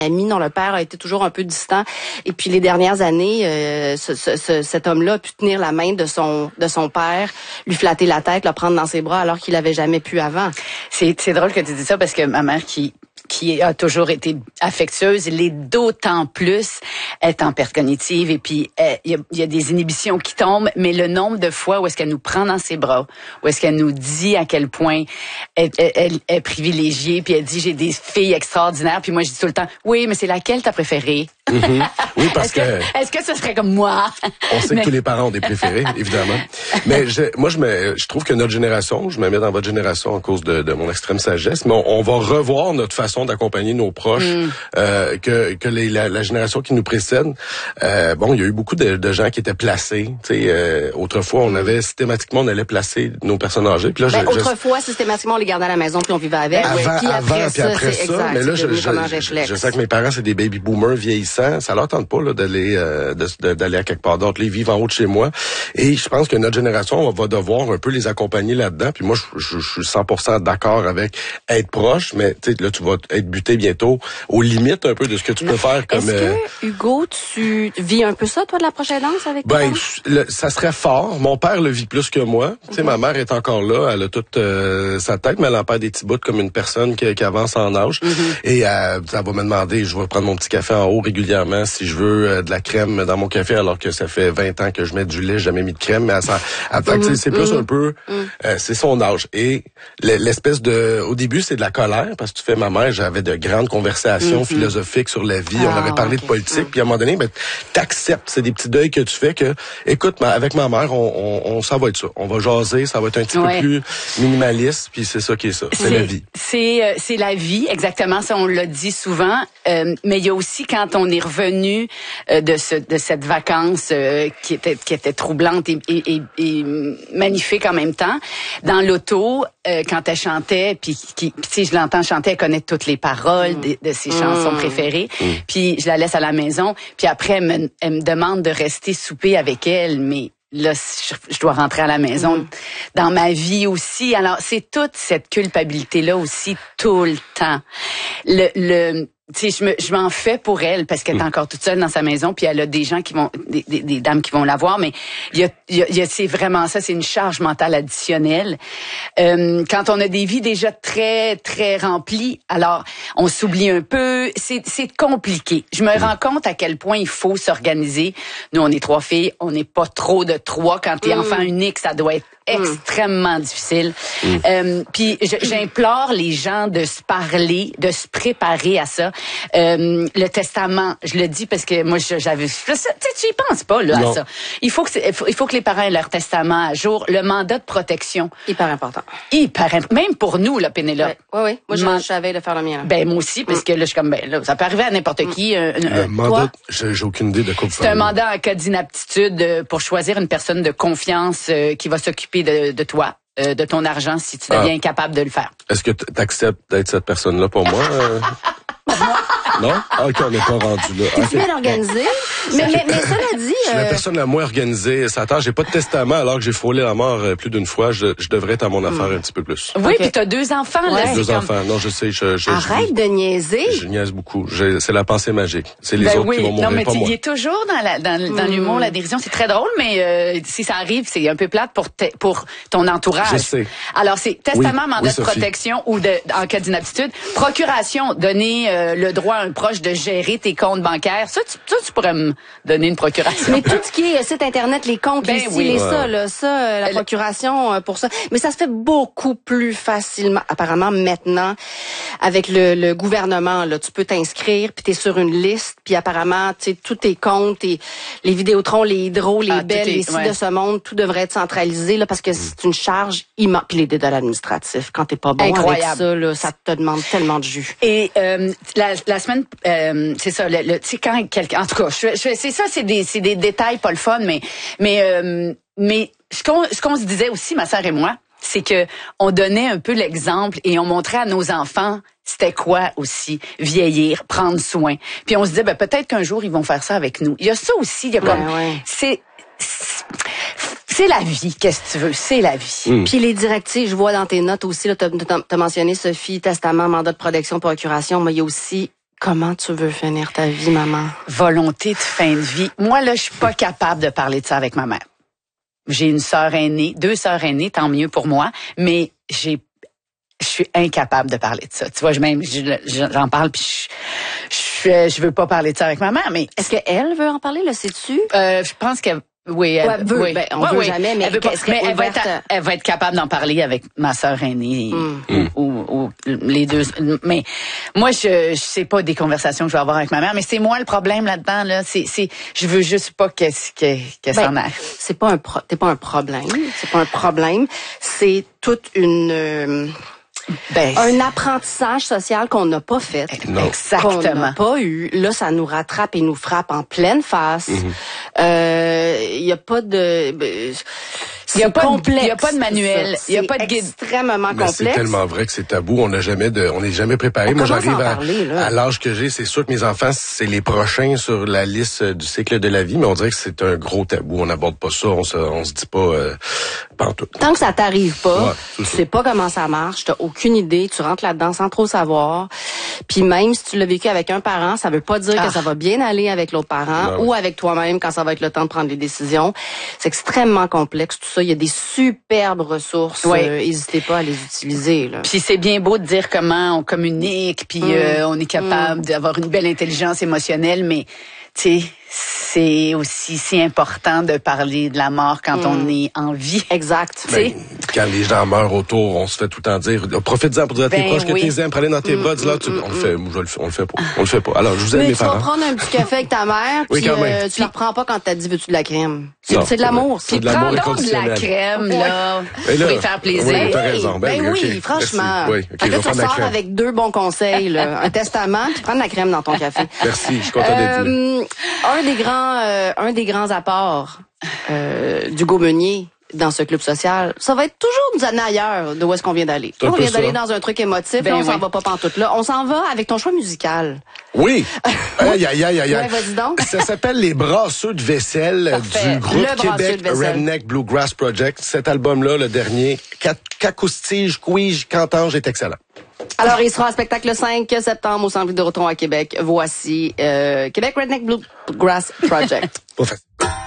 ami, non, le père a été toujours un peu distant. Et puis les dernières années, cet homme-là a pu tenir la main de son père, lui flatter la tête, le prendre dans ses bras alors qu'il avait jamais pu avant. C'est drôle que tu dis ça parce que ma mère qui a toujours été affectueuse, l'est d'autant plus, elle est en perte cognitive et puis il y a des inhibitions qui tombent, mais le nombre de fois où est-ce qu'elle nous prend dans ses bras, où est-ce qu'elle nous dit à quel point elle est privilégiée, puis elle dit j'ai des filles extraordinaires, puis moi je dis tout le temps oui, mais c'est laquelle ta préférée? Mm-hmm. Oui, parce est-ce que ce serait comme moi? On sait que tous les parents ont des préférés, évidemment. Mais je trouve que notre génération, je me mets dans votre génération à cause de mon extrême sagesse, mais on va revoir notre façon d'accompagner nos proches que la génération qui nous précède. Il y a eu beaucoup de gens qui étaient placés. Autrefois, on avait systématiquement, on allait placer nos personnes âgées. Puis là, autrefois, systématiquement, on les gardait à la maison puis on vivait avec. Puis après ça, mais là, je sais que mes parents, c'est des baby boomers vieillissants. Ça leur tente pas là, d'aller à quelque part d'autre. Ils vivent en haut de chez moi. Et je pense que notre génération, on va devoir un peu les accompagner là-dedans. Puis moi, je suis 100% d'accord avec être proche, mais là, tu vas être buté bientôt aux limites un peu de ce que tu peux faire comme... Est-ce que, Hugo, tu vis un peu ça, toi, de la prochaine danse avec toi? Ça serait fort. Mon père le vit plus que moi. Tu sais, ma mère est encore là. Elle a toute sa tête, mais elle en perd des petits bouts comme une personne qui avance en âge. Et elle va me demander, je vais prendre mon petit café en haut régulièrement si je veux de la crème dans mon café, alors que ça fait 20 ans que je mets du lait, j'ai jamais mis de crème. Mais c'est plus un peu... c'est son âge. Et l'espèce de... Au début, c'est de la colère, parce que tu fais ma mère, j'avais de grandes conversations philosophiques sur la vie. On avait parlé de politique, puis à un moment donné, t'acceptes. C'est des petits deuils que tu fais que, écoute, avec ma mère, ça va être ça. On va jaser, ça va être un petit peu plus minimaliste, puis c'est ça qui est ça. C'est la vie. C'est la vie, exactement. Ça, on l'a dit souvent. Mais il y a aussi, quand on est revenu de cette vacance qui était troublante et magnifique en même temps, dans l'auto, quand elle chantait, puis si je l'entends chanter, elle connaît toutes les paroles de ses chansons préférées, puis je la laisse à la maison, puis après elle me demande de rester souper avec elle, mais là, je dois rentrer à la maison. Dans ma vie aussi. Alors, c'est toute cette culpabilité-là aussi, tout le temps. Tu sais, je m'en fais pour elle parce qu'elle est encore toute seule dans sa maison, puis elle a des gens des dames qui vont la voir, mais c'est vraiment ça, c'est une charge mentale additionnelle. Quand on a des vies déjà très très remplies, alors on s'oublie un peu, c'est compliqué. Je me rends compte à quel point il faut s'organiser. Nous, on est 3 filles, on n'est pas trop de 3. Quand t'es enfant unique, ça doit être extrêmement difficile. Puis j'implore les gens de se parler, de se préparer à ça. Le testament, je le dis parce que moi j'avais tu y penses pas là à ça. Il faut que les parents aient leur testament à jour, le mandat de protection. Hyper important. Même pour nous là, Pénélope. Oui. Moi je savais de faire le mien. Ben moi aussi parce que là je suis comme là, ça peut arriver à n'importe qui. Le mandat, j'ai aucune idée de quoi vous parlez. C'est un mandat en cas d'inaptitude pour choisir une personne de confiance qui va s'occuper de toi. De ton argent si tu deviens incapable de le faire. Est-ce que tu acceptes d'être cette personne-là pour moi? Non? Ah, OK, on n'est pas rendu là. C'est bien organisé. Mais cela dit... Je suis la personne la moins organisée. J'ai pas de testament alors que j'ai frôlé la mort plus d'une fois. Je devrais être à mon affaire un petit peu plus. Oui, puis t'as 2 enfants, là. J'ai 2 enfants. Non, je sais. Arrête de niaiser. Je niaise beaucoup. C'est la pensée magique. C'est les autres qui vont mourir, pas moi. Il est toujours dans l'humour, la dérision. C'est très drôle, mais si ça arrive, c'est un peu plate pour ton entourage. Je sais. Alors, c'est testament, mandat de protection ou en cas d'inaptitude. Procuration, donner le droit à un proche de gérer tes comptes bancaires. Ça, tu pourrais me donner une procuration. Mais tout ce qui est site internet, les comptes, la procuration pour ça. Mais ça se fait beaucoup plus facilement, apparemment maintenant, avec le gouvernement. Là, tu peux t'inscrire, puis t'es sur une liste, puis apparemment, tu sais, tous tes comptes, les Vidéotron, les Hydro, les Bell, les sites de ce monde, tout devrait être centralisé là, parce que c'est une charge immense. Puis les dédits administratifs, quand t'es pas bon avec ça, là, ça te demande tellement de jus. Et la semaine, c'est ça. Tu sais, quand quelqu'un, en tout cas, c'est ça, c'est des détails pas le fun, mais ce qu'on se disait aussi, ma sœur et moi, c'est que on donnait un peu l'exemple et on montrait à nos enfants c'était quoi aussi vieillir, prendre soin. Puis on se disait peut-être qu'un jour ils vont faire ça avec nous. Il y a ça aussi, il y a comme c'est la vie, qu'est-ce que tu veux, c'est la vie. Puis les directives, je vois dans tes notes aussi, là, t'as mentionné Sophie, testament, mandat de protection, procuration, mais il y a aussi Comment tu veux finir ta vie, maman? Volonté de fin de vie. Moi, là, je suis pas capable de parler de ça avec ma mère. J'ai une sœur aînée, 2 sœurs aînées, tant mieux pour moi, mais je suis incapable de parler de ça. Tu vois, j'en parle puis je veux pas parler de ça avec ma mère, mais est-ce qu'elle veut en parler, le sais-tu? Je pense qu'elle oui, elle veut. Oui. Ben, on veut jamais, mais elle va être capable d'en parler avec ma sœur aînée ou les deux. Mais moi, je sais pas des conversations que je vais avoir avec ma mère, mais c'est moi le problème là-dedans. Là, je veux juste pas qu'elle s'en aille. C'est pas un problème. C'est pas un problème. C'est toute une un apprentissage social qu'on n'a pas fait. Non. Exactement. Qu'on n'a pas eu. Là, ça nous rattrape et nous frappe en pleine face. Il y a pas de... Il y a pas de manuel, il y a pas de guide. Extrêmement complexe. C'est tellement vrai que c'est tabou, on n'est jamais préparé. Moi, j'arrive à l'âge que j'ai, c'est sûr que mes enfants, c'est les prochains sur la liste du cycle de la vie, mais on dirait que c'est un gros tabou, on n'aborde pas ça, on se dit pas pantoute. Tant que ça t'arrive pas, tu sais pas comment ça marche, t'as aucune idée, tu rentres là-dedans sans trop savoir. Puis même si tu l'as vécu avec un parent, ça veut pas dire que ça va bien aller avec l'autre parent ou avec toi-même quand ça va être le temps de prendre les décisions. C'est extrêmement complexe tout ça. Il y a des superbes ressources. N'hésitez pas à les utiliser. Là. Puis c'est bien beau de dire comment on communique, puis on est capable d'avoir une belle intelligence émotionnelle, mais tu sais, c'est aussi si important de parler de la mort quand on est en vie. Exact. Quand les gens meurent autour, on se fait tout le temps dire, profite-en pour dire à tes proches que t'es aimes, prends-les dans tes bras, dis-là, on le fait, on le fait pas. Alors, je vous aime, mes parents. Mais tu vas prendre un petit café avec ta mère, puis tu la reprends pas quand t'as dit, veux-tu de la crème? C'est de l'amour. C'est de l'amour inconditionnel. De la crème, là, pour y faire plaisir. Oui, t'as raison. Oui, franchement. Fait que tu sors avec 2 bons conseils, là. Un testament, puis prendre de la crème dans ton café. Merci, je suis content d'être venu. Un des grands apports du Meunier dans ce club social, ça va être toujours nous amener ailleurs de où est-ce qu'on vient d'aller. On vient d'aller dans un truc émotif, là, on s'en va pas pantoute là. On s'en va avec ton choix musical. Oui. Aïe. Ouais, vas-y donc. Ça s'appelle Les Brasseux de vaisselle du groupe Québec Redneck Bluegrass Project. Cet album-là, le dernier, Cacoustige, Quige, Cantange est excellent. Alors, il sera en spectacle le 5 septembre au Centre Vidéotron à Québec. Voici Québec Redneck Bluegrass Project. Pas facile.